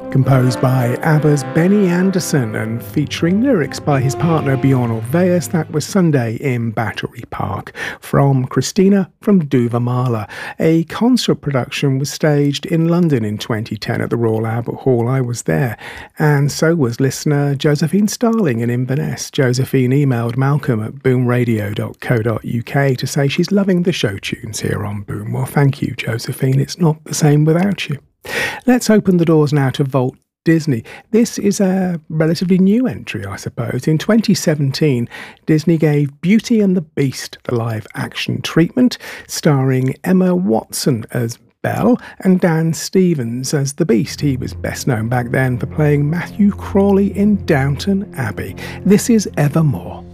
Composed by ABBA's Benny Andersson and featuring lyrics by his partner Bjorn Ulvaeus, that was Sunday in Battery Park. From Christina from Duva Mahler. A concert production was staged in London in 2010 at the Royal Albert Hall. I was there. And so was listener Josephine Starling in Inverness. Josephine emailed Malcolm at boomradio.co.uk to say she's loving the show tunes here on Boom. Well, thank you, Josephine. It's not the same without you. Let's open the doors now to Walt Disney. This is a relatively new entry, I suppose. In 2017, Disney gave Beauty and the Beast the live-action treatment, starring Emma Watson as Belle and Dan Stevens as the Beast. He was best known back then for playing Matthew Crawley in Downton Abbey. This is Evermore.